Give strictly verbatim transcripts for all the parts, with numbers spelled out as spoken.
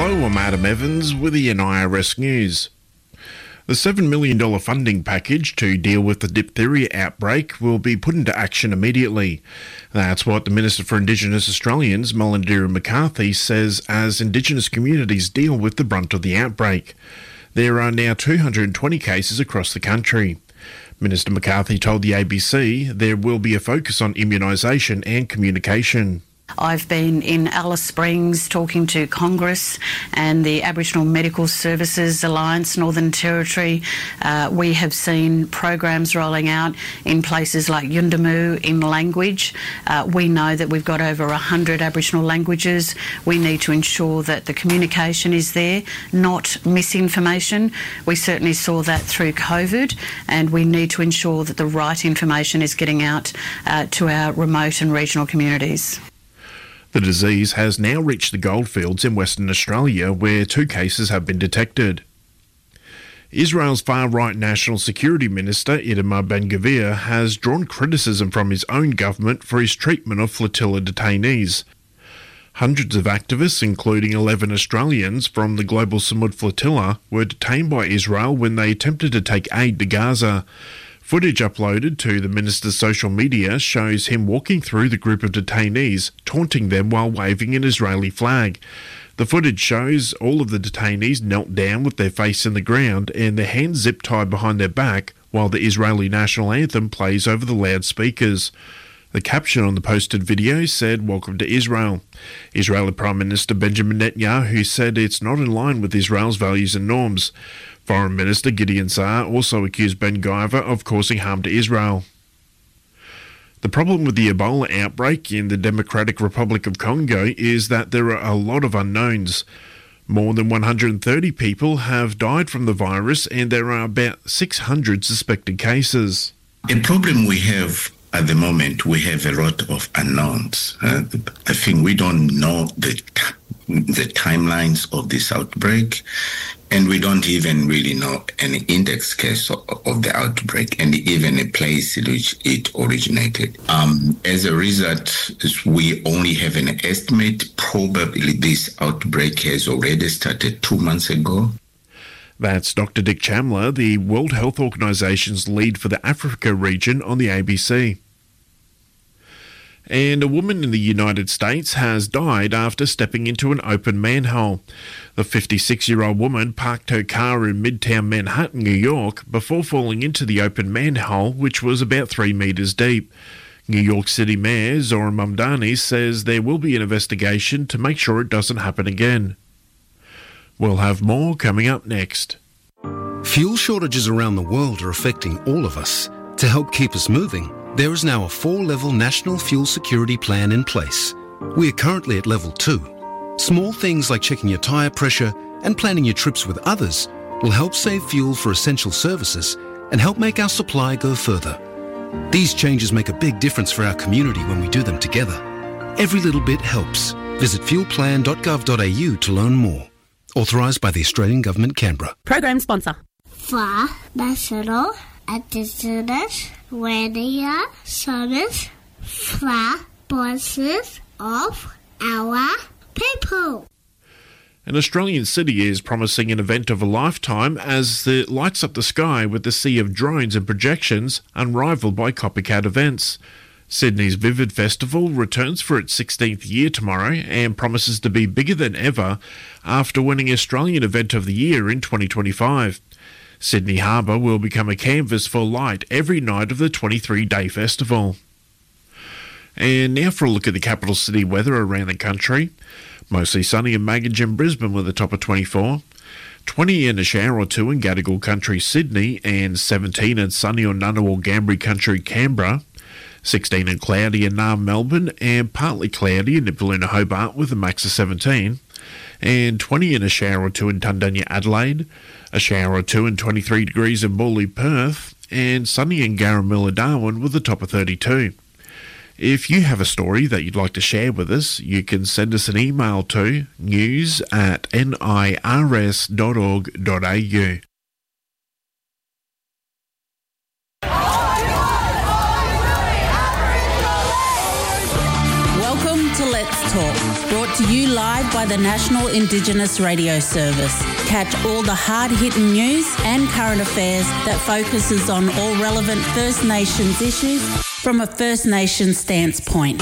Hello, I'm Adam Evans with the N I R S News. The seven million dollars funding package to deal with the diphtheria outbreak will be put into action immediately. That's what the Minister for Indigenous Australians, Mullingandera McCarthy, says as Indigenous communities deal with the brunt of the outbreak. There are now two hundred twenty cases across the country. Minister McCarthy told the A B C there will be a focus on immunisation and communication. I've been in Alice Springs talking to Congress and the Aboriginal Medical Services Alliance, Northern Territory. Uh, we have seen programs rolling out in places like Yuendumu in language. Uh, we know that we've got over one hundred Aboriginal languages. We need to ensure that the communication is there, not misinformation. We certainly saw that through COVID, and we need to ensure that the right information is getting out uh, to our remote and regional communities. The disease has now reached the goldfields in Western Australia, where two cases have been detected. Israel's far-right National Security Minister, Itamar Ben-Gvir, has drawn criticism from his own government for his treatment of flotilla detainees. Hundreds of activists, including eleven Australians from the Global Samud Flotilla, were detained by Israel when they attempted to take aid to Gaza. Footage uploaded to the minister's social media shows him walking through the group of detainees, taunting them while waving an Israeli flag. The footage shows all of the detainees knelt down with their face in the ground and their hands zip-tied behind their back while the Israeli national anthem plays over the loudspeakers. The caption on the posted video said, "Welcome to Israel." Israeli Prime Minister Benjamin Netanyahu said it's not in line with Israel's values and norms. Foreign Minister Gideon Saar also accused Ben-Gvir of causing harm to Israel. The problem with the Ebola outbreak in the Democratic Republic of Congo is that there are a lot of unknowns. More than one hundred thirty people have died from the virus, and there are about six hundred suspected cases. The problem we have at the moment, we have a lot of unknowns. Uh, I think we don't know the t- the timelines of this outbreak, and we don't even really know any index case of, of the outbreak and even a place in which it originated. Um, as a result, we only have an estimate. Probably this outbreak has already started two months ago. That's Doctor Dick Chandler, the World Health Organization's lead for the Africa region, on the A B C. And a woman in the United States has died after stepping into an open manhole. The fifty-six-year-old woman parked her car in Midtown Manhattan, New York, before falling into the open manhole, which was about three metres deep. New York City Mayor Zohran Mamdani says there will be an investigation to make sure it doesn't happen again. We'll have more coming up next. Fuel shortages around the world are affecting all of us. To help keep us moving, there is now a four-level national fuel security plan in place. We are currently at level two. Small things like checking your tyre pressure and planning your trips with others will help save fuel for essential services and help make our supply go further. These changes make a big difference for our community when we do them together. Every little bit helps. Visit fuel plan dot gov dot a u to learn more. Authorised by the Australian Government, Canberra. Program sponsor. For National Indigenous Radio Service for voices of our people. An Australian city is promising an event of a lifetime as it lights up the sky with a sea of drones and projections unrivalled by copycat events. Sydney's Vivid Festival returns for its sixteenth year tomorrow and promises to be bigger than ever after winning Australian Event of the Year in twenty twenty-five. Sydney Harbour will become a canvas for light every night of the twenty-three day festival. And now for a look at the capital city weather around the country. Mostly sunny in Maggie and Brisbane with a top of twenty-four. twenty and a shower or two in Gadigal Country, Sydney, and seventeen and sunny on Ngunnawal Gambri Country, Canberra. sixteen and cloudy in Naarm, Melbourne, and partly cloudy in Nipaluna, Hobart with a max of seventeen. And twenty and a shower or two in Tundunya, Adelaide. A shower or two and twenty-three degrees in Morley, Perth. And sunny in Garramilla, Darwin with a top of thirty-two. If you have a story that you'd like to share with us, you can send us an email to news at nirs dot org dot a u. Welcome to Let's Talk, brought to to you live by the National Indigenous Radio Service. Catch all the hard-hitting news and current affairs that focuses on all relevant First Nations issues from a First Nations stance point.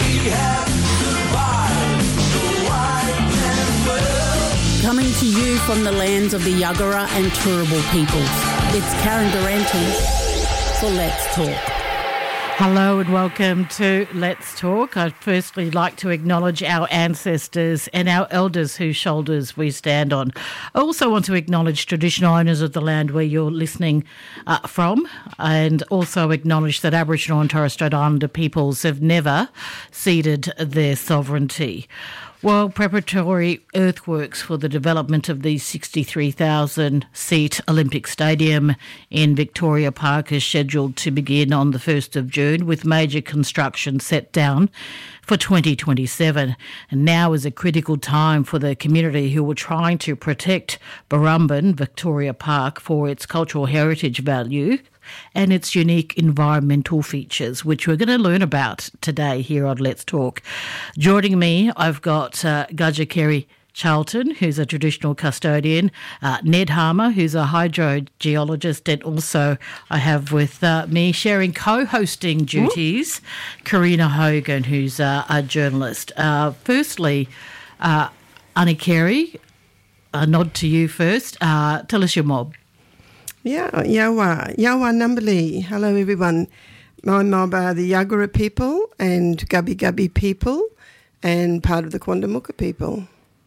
Coming to you from the lands of the Yuggera and Turrbal peoples, it's Karen Durante for Let's Talk. Hello and welcome to Let's Talk. I'd firstly like to acknowledge our ancestors and our elders whose shoulders we stand on. I also want to acknowledge traditional owners of the land where you're listening uh, from, and also acknowledge that Aboriginal and Torres Strait Islander peoples have never ceded their sovereignty. Well, preparatory earthworks for the development of the sixty-three thousand seat Olympic Stadium in Victoria Park is scheduled to begin on the first of June, with major construction set down for twenty twenty-seven. And now is a critical time for the community who are trying to protect Barumban Victoria Park for its cultural heritage value and its unique environmental features, which we're going to learn about today here on Let's Talk. Joining me, I've got uh, Gudger Kerry Charlton, who's a traditional custodian, uh, Ned Harmer, who's a hydrogeologist, and also I have with uh, me sharing co-hosting duties, Ooh. Karina Hogan, who's uh, a journalist. Uh, firstly, uh, Annie Kerry, a nod to you first. Uh, tell us your mob. Yeah, Yawa, Yawa Numbali. Hello, everyone. My mob are the Yuggera people and Gubbi Gubbi people and part of the Quandamooka people.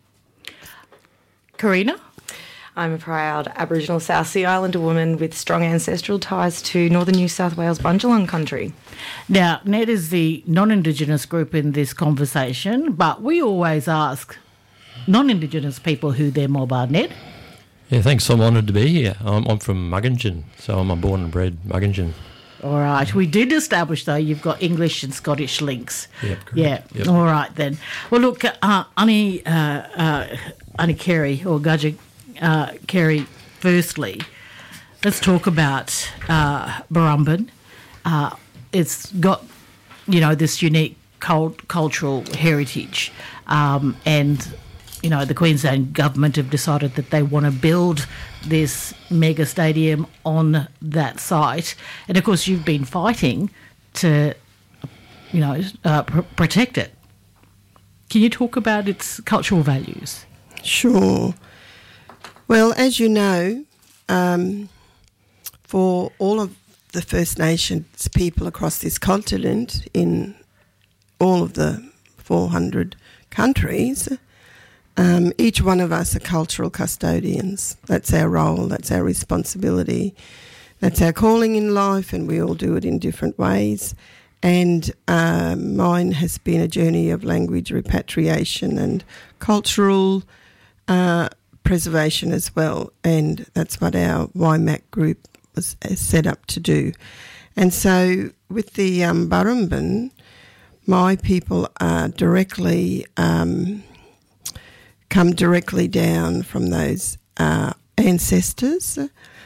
Karina? I'm a proud Aboriginal South Sea Islander woman with strong ancestral ties to northern New South Wales Bundjalung country. Now, Ned is the non-Indigenous group in this conversation, but we always ask non-Indigenous people who their mob are. Ned? Yeah, thanks. I'm honoured to be here. I'm, I'm from Muggingin, so I'm a born and bred Muggingin. All right. We did establish, though, you've got English and Scottish links. Yep, correct. Yeah. Yep. All right, then. Well, look, uh, Annie, uh, uh, Annie Kerry, or Gudger uh, Kerry, firstly, let's talk about uh, Barumban. Uh, it's got, you know, this unique cult- cultural heritage, um, and you know, the Queensland government have decided that they want to build this mega stadium on that site. And, of course, you've been fighting to, you know, uh, pr- protect it. Can you talk about its cultural values? Sure. Well, as you know, um, for all of the First Nations people across this continent in all of the four hundred countries, Um, each one of us are cultural custodians. That's our role, that's our responsibility, that's our calling in life, and we all do it in different ways. And uh, mine has been a journey of language repatriation and cultural uh, preservation as well, and that's what our Y M A C group was set up to do. And so with the um, Barumban, my people are directly... Um, come directly down from those uh, ancestors,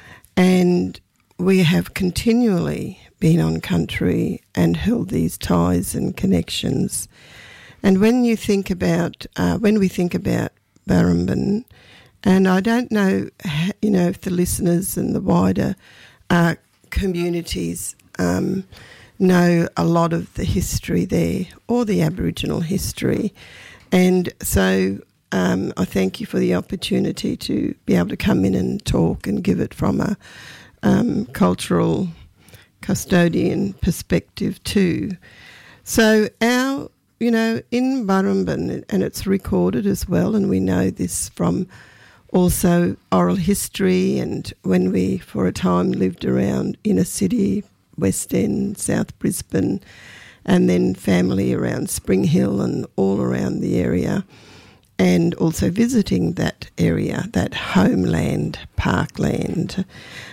and we have continually been on country and held these ties and connections. And when you think about, uh, when we think about Barumban, and I don't know, you know, if the listeners and the wider uh, communities um, know a lot of the history there, or the Aboriginal history, and so Um, I thank you for the opportunity to be able to come in and talk and give it from a um, cultural custodian perspective too. So our, you know, in Barumban, and it's recorded as well, and we know this from also oral history, and when we for a time lived around inner city, West End, South Brisbane, and then family around Spring Hill and all around the area, and also visiting that area, that homeland, parkland.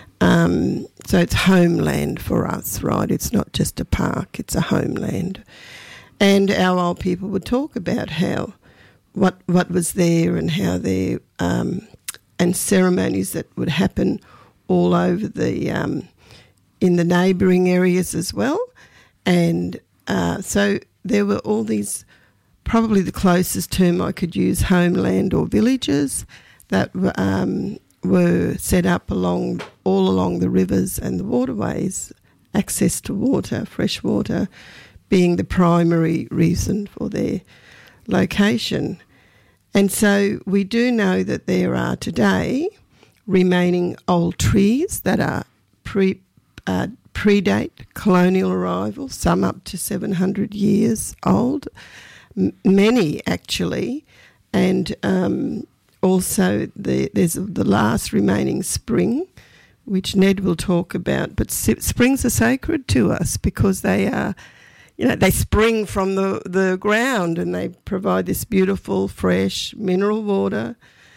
Um, so it's homeland for us, right? It's not just a park, it's a homeland. And our old people would talk about how, what what was there and how there, um, and ceremonies that would happen all over the, um, in the neighbouring areas as well. And uh, so there were all these probably the closest term I could use, homeland or villages that um, were set up along all along the rivers and the waterways, access to water, fresh water, being the primary reason for their location. And so we do know that there are today remaining old trees that are pre uh, predate colonial arrival, some up to seven hundred years old, m- many actually, and um, also the, there's the last remaining spring, which Ned will talk about. But si- springs are sacred to us because they are, you know, they spring from the, the ground and they provide this beautiful, fresh mineral water.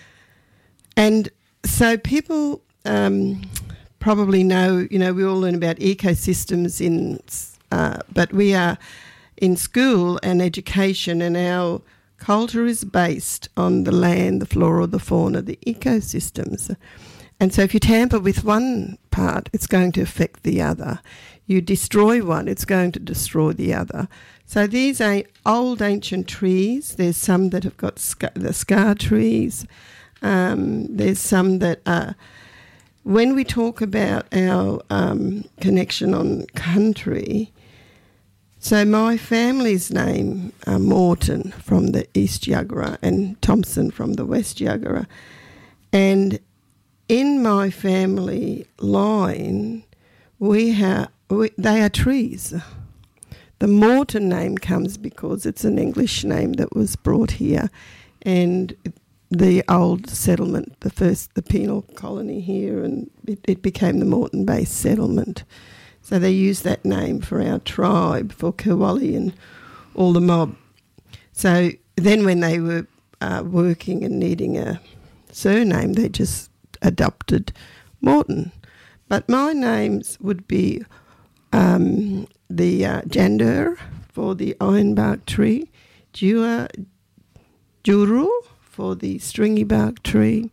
And so people um, probably know, you know, we all learn about ecosystems in, uh, but we are in school and education, and our culture is based on the land, the flora, the fauna, the ecosystems. And so if you tamper with one part, it's going to affect the other. You destroy one, it's going to destroy the other. So these are old ancient trees. There's some that have got scar, the scar trees. Um, there's some that are... When we talk about our um, connection on country, so my family's name are Morton from the East Yuggera and Thompson from the West Yuggera. And in my family line, we have we, they are trees. The Morton name comes because it's an English name that was brought here, and the old settlement, the first, the penal colony here, and it, it became the Morton-based settlement. So they used that name for our tribe, for Kerwally and all the mob. So then when they were uh, working and needing a surname, they just adopted Morton. But my names would be um, the uh, Jander for the ironbark tree, Jua, Juru for the stringy bark tree,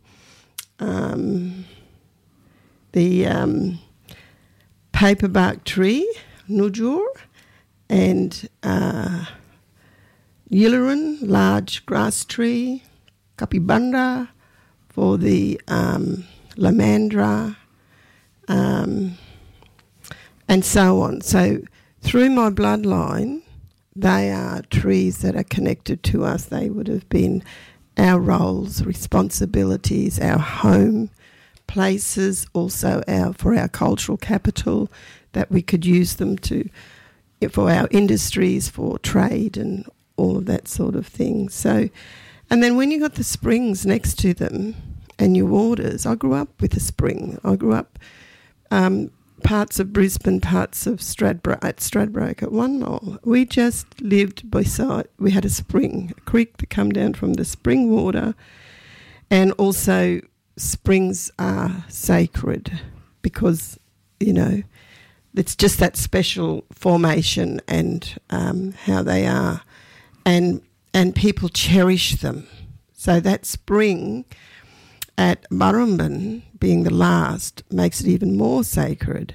um, the um, paperbark tree, Nujur, and uh, Yillarin, large grass tree, Kapibanda for the um, Lamandra, um, and so on. So through my bloodline, they are trees that are connected to us. They would have been our roles, responsibilities, our home places, also our for our cultural capital, that we could use them to for our industries, for trade and all of that sort of thing. So, and then when you got the springs next to them and your waters, I grew up with a spring. I grew up um, parts of Brisbane, parts of Stradbroke, at Stradbroke at One Mile. We just lived beside, we had a spring, a creek that come down from the spring water, and also springs are sacred because, you know, it's just that special formation and um, how they are, and and people cherish them. So that spring at Burrumbin being the last makes it even more sacred.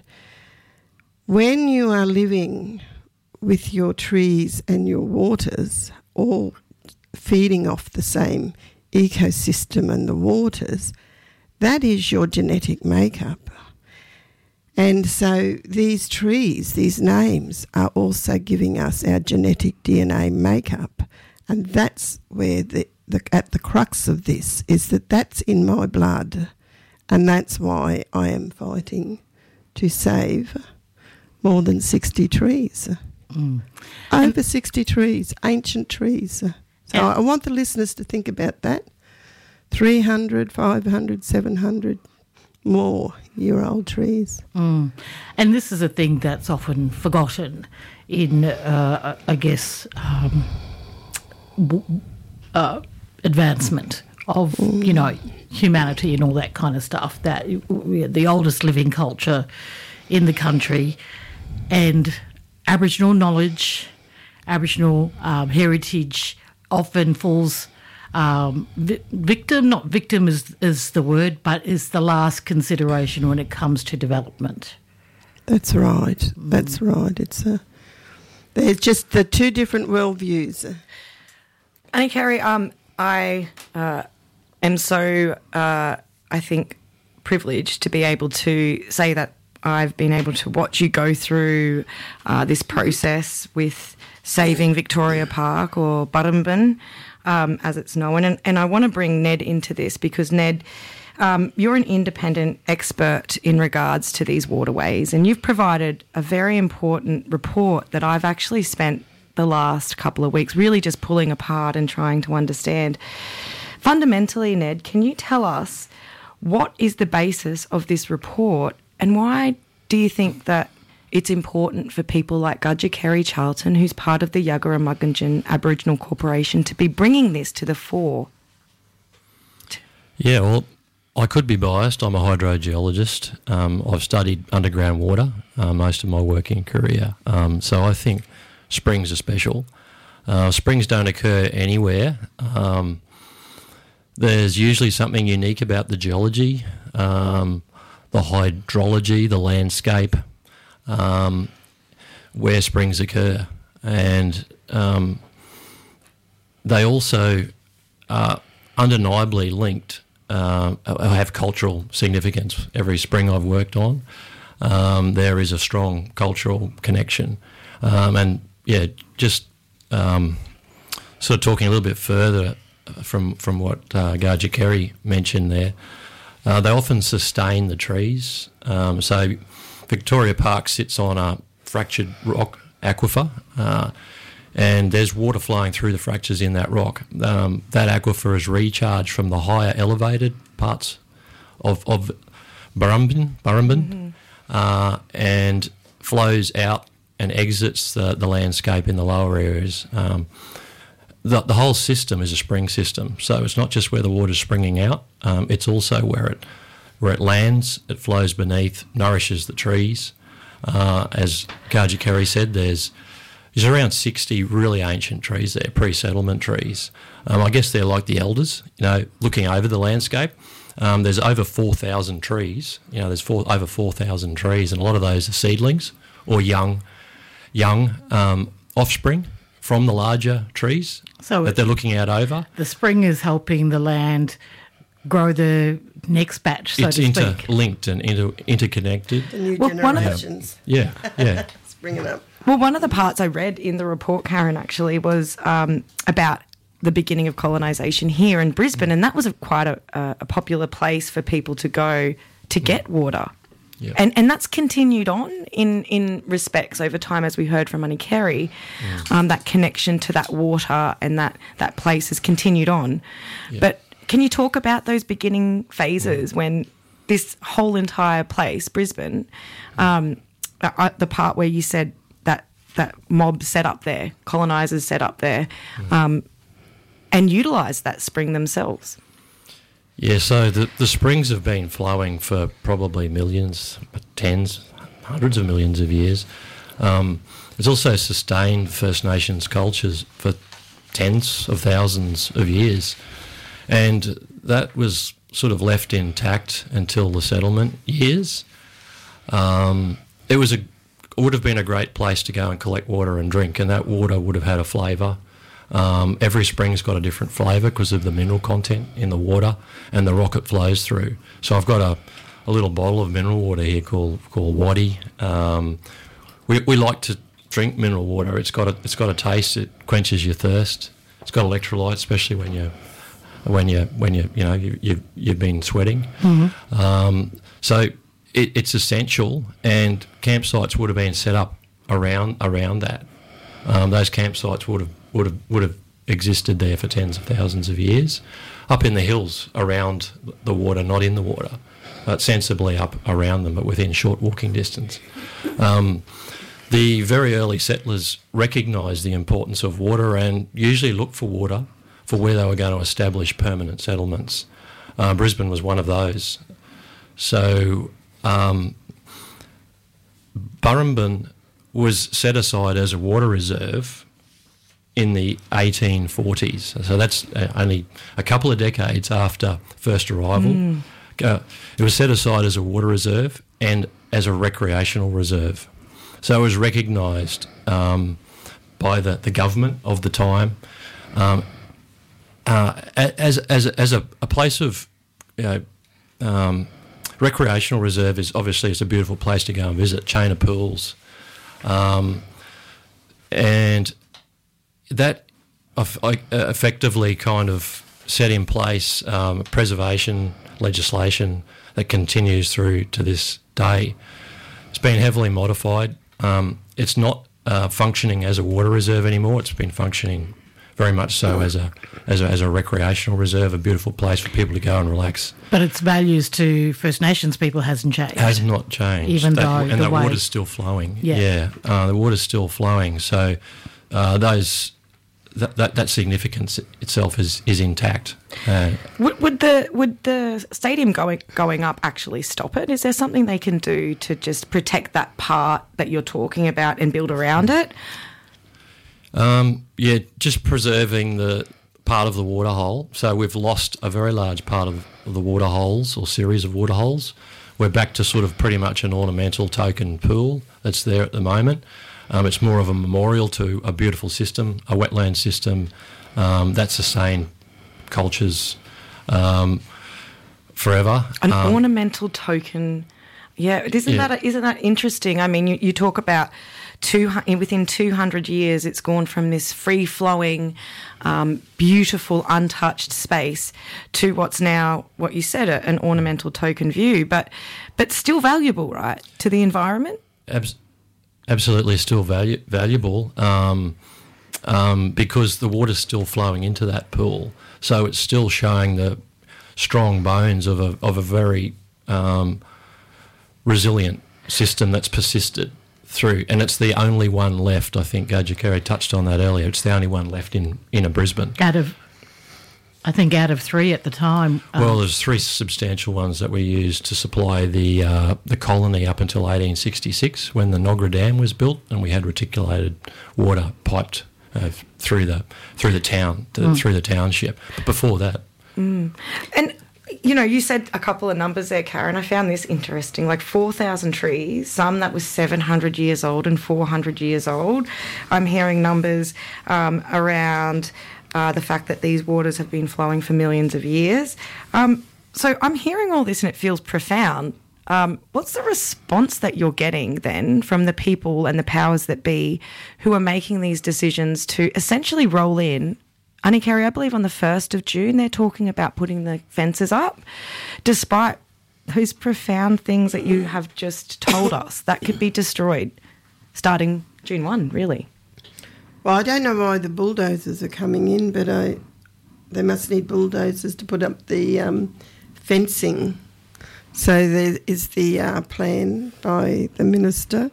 When you are living with your trees and your waters all feeding off the same ecosystem and the waters, that is your genetic makeup. And so these trees, these names, are also giving us our genetic D N A makeup. And that's where the, the at the crux of this is that that's in my blood. And that's why I am fighting to save more than sixty trees. Mm. Over and sixty trees, ancient trees. So yeah. I want the listeners to think about that. three hundred, five hundred, seven hundred more year-old trees. Mm. And this is a thing that's often forgotten in, uh, I guess, um, uh, advancement of, mm. you know, humanity and all that kind of stuff, that we're the oldest living culture in the country, and Aboriginal knowledge, Aboriginal um, heritage often falls Um, vi- victim, not victim is, is the word, but is the last consideration when it comes to development. That's right. Mm. That's right. It's a, there's just the two different worldviews. Annie Carey, um, I uh, am so, uh, I think, privileged to be able to say that I've been able to watch you go through uh, this process with saving Victoria Park, or Burrumbin, um, as it's known. And, and I want to bring Ned into this because, Ned, um, you're an independent expert in regards to these waterways, and you've provided a very important report that I've actually spent the last couple of weeks really just pulling apart and trying to understand. Fundamentally, Ned, can you tell us what is the basis of this report, and why do you think that it's important for people like Gudger Kerry Charlton, who's part of the Yuggera Mugginjin Aboriginal Corporation, to be bringing this to the fore? Yeah, well, I could be biased. I'm a hydrogeologist. Um, I've studied underground water uh, most of my working career. Um, so I think springs are special. Uh, springs don't occur anywhere. Um, there's usually something unique about the geology, um, the hydrology, the landscape, um, where springs occur. And um, they also are undeniably linked, uh, have cultural significance. Every spring I've worked on, um, there is a strong cultural connection. Um, and, yeah, just um, sort of talking a little bit further from, from what uh, Gudger Kerry mentioned there, uh, they often sustain the trees. Um, so Victoria Park sits on a fractured rock aquifer, uh, and there's water flowing through the fractures in that rock. Um, that aquifer is recharged from the higher elevated parts of, of Burrumbin, Burrumbin mm-hmm. uh, and flows out and exits the, the landscape in the lower areas. Um, the, the whole system is a spring system, so it's not just where the water's springing out, um, it's also where it where it lands, it flows beneath, nourishes the trees. Uh, as Gudger Kerry said, there's there's around sixty really ancient trees there, pre-settlement trees. Um, I guess they're like the elders, you know, looking over the landscape. Um, there's over four thousand trees, you know, there's four, over four thousand trees, and a lot of those are seedlings or young young um, offspring from the larger trees so that they're looking out over. The spring is helping the land grow the next batch, so it's to speak. It's interlinked and inter- interconnected. The new well, generations. Yeah, yeah. It's bringing up. Well, one of the parts I read in the report, Karen, actually, was um, about the beginning of colonisation here in Brisbane, and that was a, quite a, a popular place for people to go to get water. Yep. And and that's continued on in, in respects over time, as we heard from Annie Carey. Mm. Um, that connection to that water and that, that place has continued on. Yep. But can you talk about those beginning phases mm. when this whole entire place, Brisbane, um, uh, the part where you said that that mob set up there, colonisers set up there, mm. um, and utilised that spring themselves? Yeah, so the, the springs have been flowing for probably millions, tens, hundreds of millions of years. Um, it's also sustained First Nations cultures for tens of thousands of years. And that was sort of left intact until the settlement years. Um, it was a, it would have been a great place to go and collect water and drink, and that water would have had a flavour. Um, every spring's got a different flavour because of the mineral content in the water and the rock it flows through. So I've got a, a little bottle of mineral water here called called Waddy. Um, we we like to drink mineral water. It's got a it's got a taste. It quenches your thirst. It's got electrolytes, especially when you when you when you you know you you've, you've been sweating. Mm-hmm. Um, so it, it's essential, and campsites would have been set up around around that. Um, those campsites would have would have would have existed there for tens of thousands of years, up in the hills around the water, not in the water, but sensibly up around them, but within short walking distance. Um, the very early settlers recognised the importance of water and usually looked for water for where they were going to establish permanent settlements. Uh, Brisbane was one of those. So um, Burrumbin was set aside as a water reserve in the eighteen forties. So that's only a couple of decades after first arrival. Mm. Uh, it was set aside as a water reserve and as a recreational reserve. So it was recognised um, by the, the government of the time um, uh, as as as a, a place of, you know, um, recreational reserve is obviously it's a beautiful place to go and visit. Chain of pools, um, and that effectively kind of set in place um, preservation legislation that continues through to this day. It's been heavily modified. Um, it's not uh, functioning as a water reserve anymore. It's been functioning very much so as a, as a as a recreational reserve, a beautiful place for people to go and relax. But its values to First Nations people hasn't changed. Has not changed. Even that, though and the the way... water's still flowing. Yeah, yeah uh, the water's still flowing. So uh, those that, that that significance itself is is intact. Uh, would, would the would the stadium going going up actually stop it? Is there something they can do to just protect that part that you're talking about and build around it? Um, yeah, just preserving the part of the water hole. So we've lost a very large part of the water holes or series of water holes. We're back to sort of pretty much an ornamental token pool that's there at the moment. Um, it's more of a memorial to a beautiful system, a wetland system um, that sustained cultures um, forever. An um, ornamental token. Yeah, isn't yeah. that isn't that interesting? I mean, you, you talk about two within two hundred years, it's gone from this free flowing, um, beautiful, untouched space to what's now what you said, a, an ornamental token view, but but still valuable, right, to the environment. Abs- absolutely, still valu- valuable um, um, because the water's still flowing into that pool, so it's still showing the strong bones of a of a very um, resilient system that's persisted through, and it's the only one left. I think Gudger Carey touched on that earlier. It's the only one left in in a Brisbane. Out of, I think, out of three at the time. Well, um, there's three substantial ones that we used to supply the uh, the colony up until eighteen sixty-six, when the Nogra Dam was built, and we had reticulated water piped uh, through the through the town to, mm. through the township. But before that, mm. and. You know, you said a couple of numbers there, Karen. I found this interesting, like four thousand trees, some that was seven hundred years old and four hundred years old. I'm hearing numbers um, around uh, the fact that these waters have been flowing for millions of years. Um, so I'm hearing all this and it feels profound. Um, what's the response that you're getting then from the people and the powers that be who are making these decisions to essentially roll in? Annie Carey, I believe on the first of June they're talking about putting the fences up, despite those profound things that you have just told us that could be destroyed starting June first, really. Well, I don't know why the bulldozers are coming in, but I, they must need bulldozers to put up the um, fencing. So there is the uh, plan by the Minister,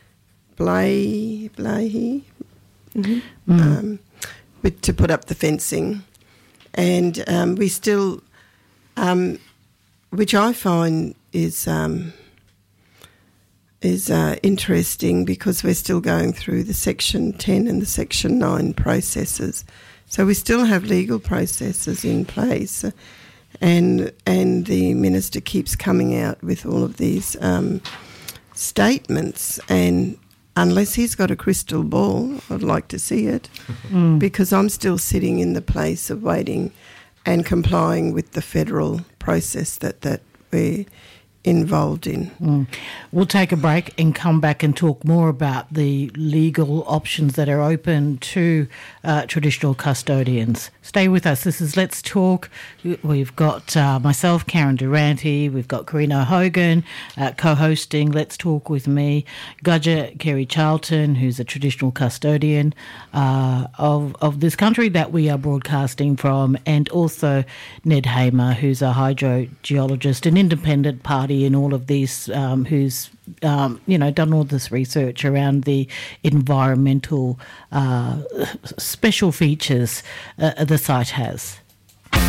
Blay, Blahey, mm-hmm. mm. um, But to put up the fencing, and um, we still, um, which I find is um, is uh, interesting because we're still going through the Section ten and the Section nine processes, so we still have legal processes in place, and and the Minister keeps coming out with all of these um, statements and. Unless he's got a crystal ball, I'd like to see it, mm. because I'm still sitting in the place of waiting and complying with the federal process that, that we're involved in. Mm. We'll take a break and come back and talk more about the legal options that are open to uh, traditional custodians. Stay with us. This is Let's Talk. We've got uh, myself, Karen Durante. We've got Karina Hogan uh, co-hosting Let's Talk with me. Gudger Carey Charlton, who's a traditional custodian uh, of, of this country that we are broadcasting from, and also Ned Hamer, who's a hydrogeologist, an independent party in all of these, um, who's um, you know done all this research around the environmental uh, special features uh, the site has.